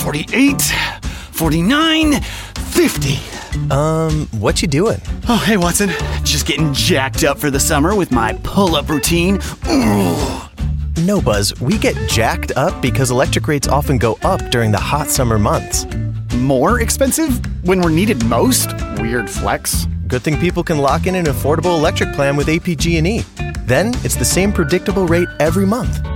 48, 49, 50. What you doing? Oh, hey, Watson. Just getting jacked up for the summer with my pull-up routine. Ooh. No, Buzz, we get jacked up because electric rates often go up during the hot summer months. More expensive when we're needed most? Weird flex. Good thing people can lock in an affordable electric plan with APG&E. Then it's the same predictable rate every month.